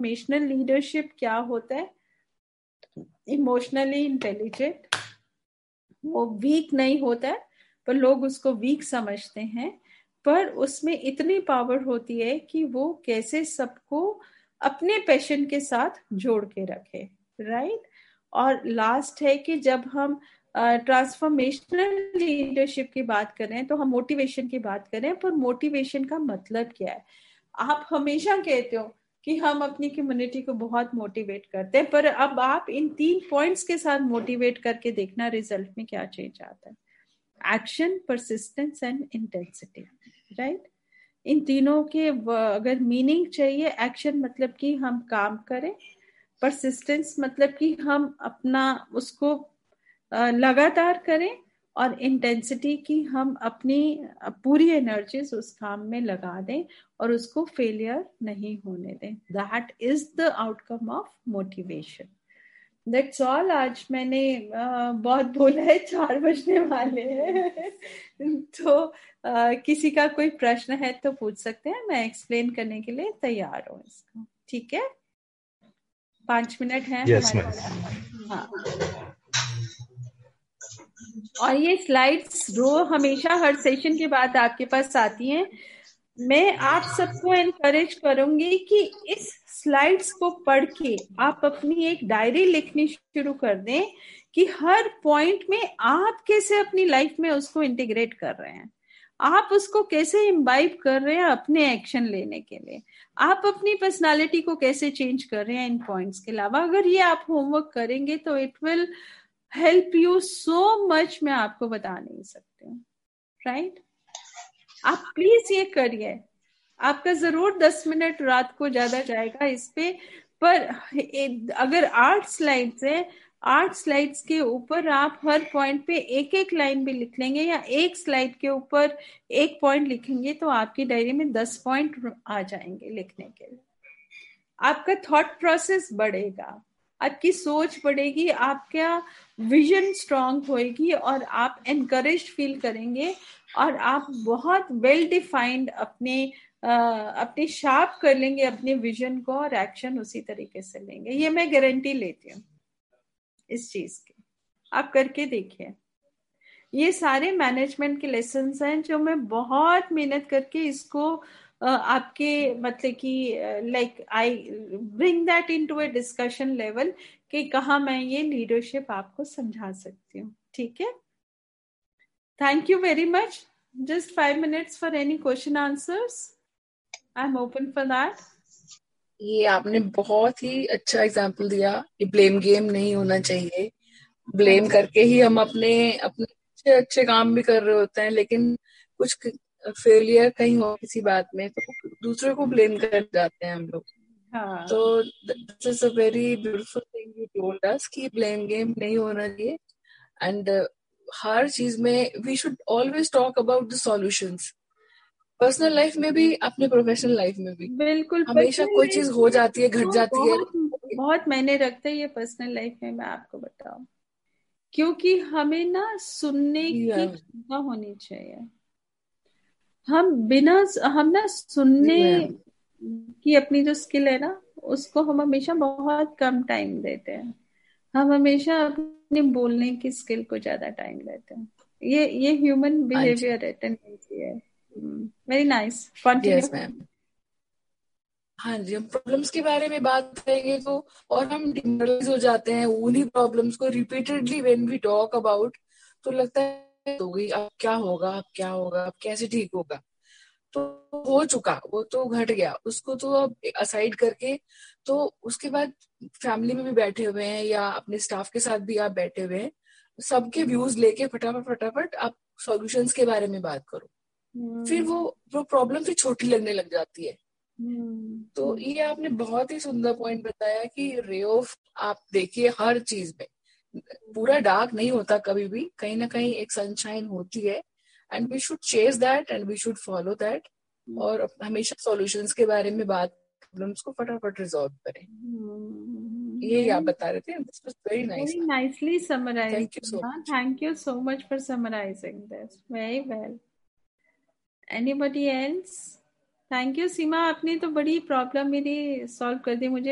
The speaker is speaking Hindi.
ट्रांसफॉर्मेशनल लीडरशिप क्या होता है? इमोशनली इंटेलिजेंट, वो वीक नहीं होता है, पर लोग उसको वीक समझते हैं, पर उसमें इतनी पावर होती है कि वो कैसे सबको अपने पैशन के साथ जोड़ के रखे, राइट। और लास्ट है कि जब हम ट्रांसफॉर्मेशनल लीडरशिप की बात करें तो हम मोटिवेशन की बात करें, पर मोटिवेशन का मतलब क्या है? आप हमेशा कहते हो कि हम अपनी कम्युनिटी को बहुत मोटिवेट करते हैं, पर अब आप इन 3 पॉइंट्स के साथ मोटिवेट करके देखना रिजल्ट में क्या चेंज आता है। Action, persistence and intensity, right. इन तीनों के अगर मीनिंग चाहिए, एक्शन मतलब कि हम काम करें, परसिस्टेंस मतलब कि हम अपना उसको लगातार करें, और इंटेंसिटी की हम अपनी पूरी एनर्जीज उस काम में लगा दें और उसको फेलियर नहीं होने दें। That is the outcome of motivation. That's all. आज मैंने बहुत बोला है, 4 बजने वाले हैं तो किसी का कोई प्रश्न है तो पूछ सकते हैं, मैं एक्सप्लेन करने के लिए तैयार हूँ इसको। ठीक है, 5 मिनट है Yes, हमारे ma'am. पास। हाँ, और ये स्लाइड्स रो हमेशा हर सेशन के बाद आपके पास आती हैं। मैं आप सबको एनकरेज करूंगी कि इस स्लाइड्स को पढ़ के आप अपनी एक डायरी लिखनी शुरू कर दें कि हर पॉइंट में आप कैसे अपनी लाइफ में उसको इंटीग्रेट कर रहे हैं, आप उसको कैसे इम्बाइब कर रहे हैं अपने एक्शन लेने के लिए, आप अपनी पर्सनालिटी को कैसे चेंज कर रहे हैं इन पॉइंट्स के अलावा। अगर ये आप होमवर्क करेंगे तो it will help you so much, मैं आपको बता नहीं सकती हूँ, राइट। आप प्लीज ये करिए, आपका जरूर 10 मिनट रात को ज्यादा जाएगा इस पे, पर अगर 8 स्लाइड्स है, 8 स्लाइड्स के ऊपर आप हर पॉइंट पे एक एक लाइन भी लिख लेंगे, या एक स्लाइड के ऊपर एक पॉइंट लिखेंगे, तो आपकी डायरी में 10 पॉइंट आ जाएंगे लिखने के लिए। आपका थॉट प्रोसेस बढ़ेगा, आपकी सोच बढ़ेगी, आपका विजन स्ट्रांग होएगी, और आप एनकरेज फील करेंगे, और आप बहुत वेल डिफाइंड अपने शार्प कर लेंगे अपने विजन को, और एक्शन उसी तरीके से लेंगे। ये मैं गारंटी लेती हूँ इस चीज की, आप करके देखिए। ये सारे मैनेजमेंट के लेसन्स हैं जो मैं बहुत मेहनत करके इसको आपके मतलब कि like I bring that into a discussion level कि कहाँ मैं ये लीडरशिप आपको समझा सकती हूँ। ठीक है, thank you very much. Just 5 minutes for any question answers, I am open for that. ये आपने बहुत ही अच्छा एग्जाम्पल दिया कि ब्लेम गेम नहीं होना चाहिए। ब्लेम करके ही हम अपने अपने अच्छे अच्छे काम भी कर रहे होते हैं, लेकिन कुछ फेलियर कहीं हो किसी बात में तो दूसरे को ब्लेम कर जाते हैं हम लोग। हाँ, तो this is a very beautiful thing you told us कि ब्लेम गेम नहीं होना चाहिए। एंड हर चीज में we should always talk about the solutions, personal life में भी अपने प्रोफेशनल लाइफ में भी। बिल्कुल। हमेशा पर्सनल कोई लाइफ चीज हो में जाती है, घट तो जाती है। बहुत बहुत मायने रखता है ये पर्सनल लाइफ में, मैं आपको बताऊं, क्योंकि हमें ना सुनने की क्षमता होनी चाहिए। हम ना सुनने की अपनी जो स्किल है ना, उसको हम हमेशा बहुत कम टाइम देते हैं। हम हमेशा अपने बोलने की स्किल को ज्यादा टाइम देते हैं। ये ह्यूमन हाँ जी, बिहेवियर है, टेंडेंसी है। Very nice, continue. Yes ma'am. हाँ जी, हम प्रॉब्लम्स के बारे में बात करेंगे तो और हम डिमोरलाइज हो जाते हैं उन्हीं प्रॉब्लम्स को repeatedly when we talk about, तो लगता है हो गई, अब क्या होगा, अब क्या होगा, अब कैसे ठीक होगा। तो हो चुका, वो तो घट गया, उसको तो अब असाइड करके, तो उसके बाद फैमिली में भी बैठे हुए हैं या अपने स्टाफ के साथ भी आप बैठे हुए हैं, सबके व्यूज लेके फटाफट फटाफट आप सॉल्यूशंस के बारे में बात करो। फिर वो प्रॉब्लम फिर छोटी लगने लग जाती है। तो ये आपने बहुत ही सुंदर पॉइंट बताया कि रे ऑफ आप देखिए हर चीज में, पूरा डार्क नहीं होता, कभी भी कहीं ना कहीं एक सनशाइन होती है। And we should chase that and we should follow that, और हमेशा सॉल्यूशंस के बारे में बात, प्रॉब्लम्स को फटाफट रिजॉल्व करें। ये आप बता रहे थे, this was very nice. Very nicely summarized. Thank you so much. Thank you so much for summarizing this. Very well. Anybody else? Thank you सीमा, आपने तो बड़ी प्रॉब्लम मेरी सॉल्व कर दी। मुझे